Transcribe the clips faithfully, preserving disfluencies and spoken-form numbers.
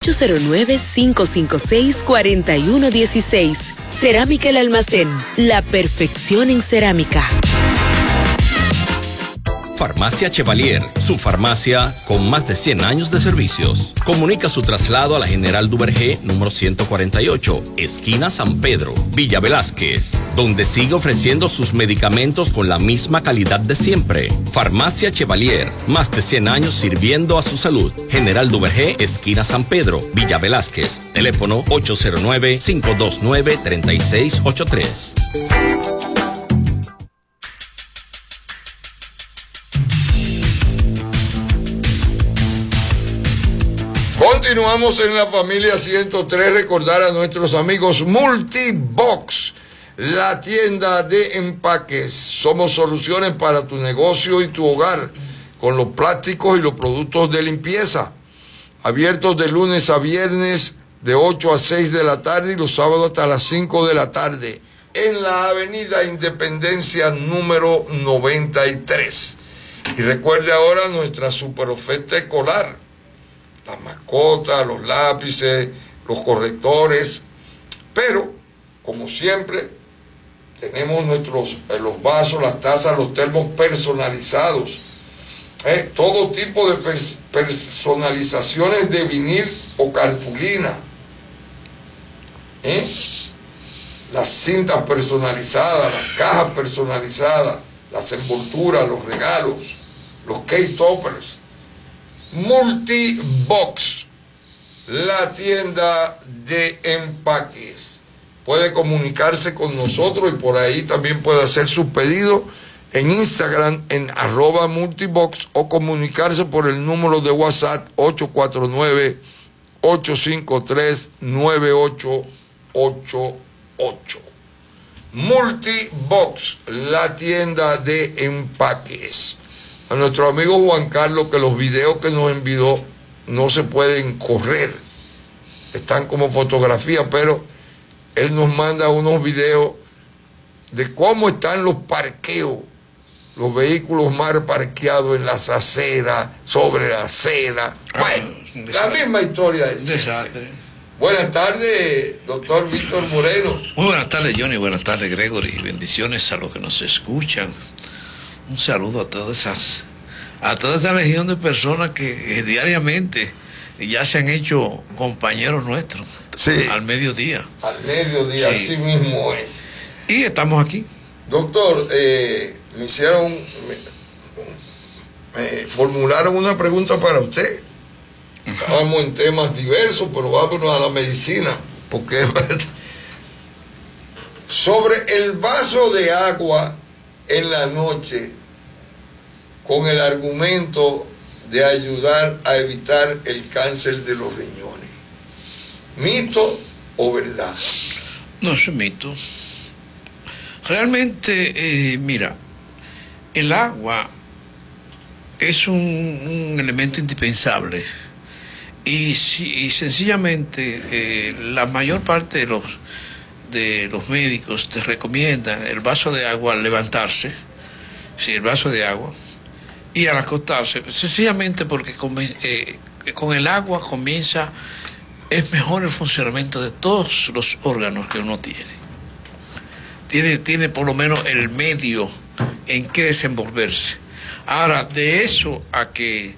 ocho cero nueve, cinco cinco seis, cuatro uno uno seis. Cerámica El Almacén, la perfección en cerámica. Farmacia Chevalier, su farmacia con más de cien años de servicios. Comunica su traslado a la General Duvergé, número ciento cuarenta y ocho, esquina San Pedro, Villa Velázquez, donde sigue ofreciendo sus medicamentos con la misma calidad de siempre. Farmacia Chevalier, más de cien años sirviendo a su salud. General Duvergé, esquina San Pedro, Villa Velázquez. Teléfono ocho cero nueve, cinco dos nueve, tres seis ocho tres. Continuamos en la familia ciento tres. Recordar a nuestros amigos Multibox, la tienda de empaques. Somos soluciones para tu negocio y tu hogar con los plásticos y los productos de limpieza. Abiertos de lunes a viernes de ocho a seis de la tarde y los sábados hasta las cinco de la tarde en la avenida Independencia número noventa y tres. Y recuerde ahora nuestra super oferta escolar. Las mascotas, los lápices, los correctores, pero como siempre tenemos nuestros eh, los vasos, las tazas, los termos personalizados, eh, todo tipo de pers personalizaciones de vinil o cartulina, eh, las cintas personalizadas, las cajas personalizadas, las envolturas, los regalos, los cake toppers. Multibox, la tienda de empaques. Puede comunicarse con nosotros y por ahí también puede hacer su pedido en Instagram en arroba multibox o comunicarse por el número de WhatsApp ocho cuatro nueve, ocho cinco tres, nueve ocho ocho ocho. Multibox, la tienda de empaques. A nuestro amigo Juan Carlos, que los videos que nos envió no se pueden correr, están como fotografía, pero él nos manda unos videos de cómo están los parqueos, los vehículos mal parqueados en las aceras, sobre la acera. Bueno, ah, la misma historia. Es desastre. Buenas tardes, doctor Víctor Moreno. Muy buenas tardes, Johnny. Buenas tardes, Gregory. Bendiciones a los que nos escuchan. Un saludo a todas esas, a toda esa legión de personas que eh, diariamente ya se han hecho compañeros nuestros. Sí. Al mediodía. Al mediodía, sí. Así mismo es. Y estamos aquí. Doctor, eh, me hicieron, me, me formularon una pregunta para usted. Estamos en temas diversos, pero vámonos a la medicina, porque es verdad. Sobre el vaso de agua en la noche, con el argumento de ayudar a evitar el cáncer de los riñones. ¿Mito o verdad? No es un mito. Realmente, eh, mira, el agua es un, un elemento indispensable y, y sencillamente eh, la mayor parte de los, de los médicos te recomiendan el vaso de agua al levantarse, sí, el vaso de agua, y al acostarse, sencillamente porque con, eh, con el agua comienza, es mejor el funcionamiento de todos los órganos que uno tiene. Tiene, tiene por lo menos el medio en que desenvolverse. Ahora, de eso a que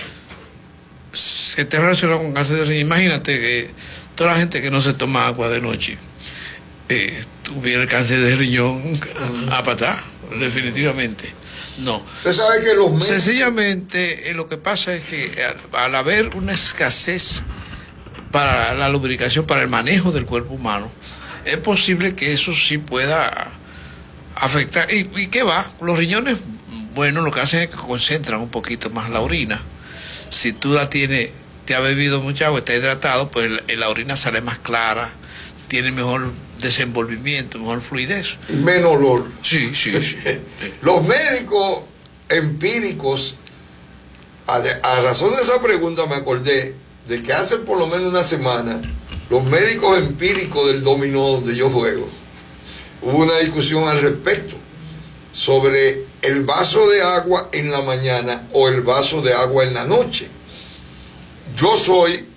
se te relaciona con cáncer de riñón, imagínate que toda la gente que no se toma agua de noche eh, tuviera el cáncer de riñón a patá, definitivamente. No. Usted sabe que los médicos... Sencillamente, eh, lo que pasa es que al, al haber una escasez para la lubricación, para el manejo del cuerpo humano, es posible que eso sí pueda afectar. ¿Y, y qué va? Los riñones, bueno, lo que hacen es que concentran un poquito más la orina. Si tú la tienes, te has bebido mucha agua, estás hidratado, pues la, la orina sale más clara, tiene mejor desenvolvimiento, mejor fluidez. Y menos olor. Sí, sí, sí. Los médicos empíricos, a, de, a razón de esa pregunta me acordé de que hace por lo menos una semana, los médicos empíricos del dominó donde yo juego, hubo una discusión al respecto sobre el vaso de agua en la mañana o el vaso de agua en la noche. Yo soy